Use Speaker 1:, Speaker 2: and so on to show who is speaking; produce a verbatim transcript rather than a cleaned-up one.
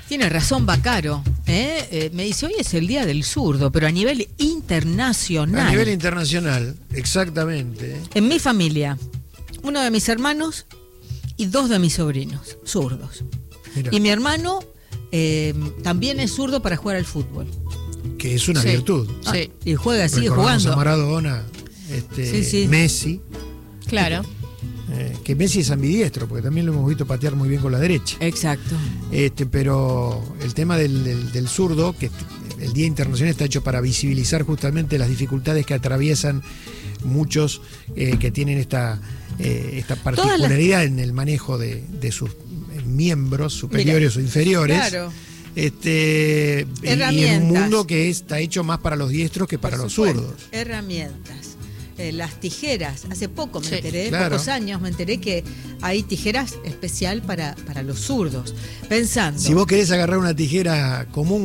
Speaker 1: Tiene razón Bacaro, ¿eh? Eh, me dice, hoy es el día del zurdo, pero a nivel internacional.
Speaker 2: A nivel internacional, exactamente.
Speaker 1: En mi familia, uno de mis hermanos y dos de mis sobrinos, zurdos.
Speaker 2: Mirá.
Speaker 1: Y mi hermano eh, también es zurdo para jugar al fútbol.
Speaker 2: Que es una
Speaker 1: Sí.
Speaker 2: virtud.
Speaker 1: Ah, y juega, sigue
Speaker 2: Recordamos
Speaker 1: jugando.
Speaker 2: a Maradona, este,
Speaker 1: Sí, sí.
Speaker 2: Messi.
Speaker 3: Claro.
Speaker 2: Eh, que Messi es ambidiestro, porque también lo hemos visto patear muy bien con la derecha.
Speaker 1: Exacto.
Speaker 2: Este, pero el tema del, del, del zurdo, que el Día Internacional está hecho para visibilizar justamente las dificultades que atraviesan muchos eh, que tienen esta, eh, esta particularidad las... en el manejo de, de sus miembros superiores Mira, o inferiores.
Speaker 1: Claro.
Speaker 2: Este, y en un mundo que está hecho más para los diestros que para
Speaker 1: Por
Speaker 2: los
Speaker 1: supuesto,
Speaker 2: zurdos.
Speaker 1: Herramientas. Eh, las tijeras, hace poco me
Speaker 3: Sí,
Speaker 1: enteré,
Speaker 2: claro.
Speaker 1: pocos años me enteré que hay tijeras especial para, para los zurdos. Pensando.
Speaker 2: Si vos querés agarrar una tijera común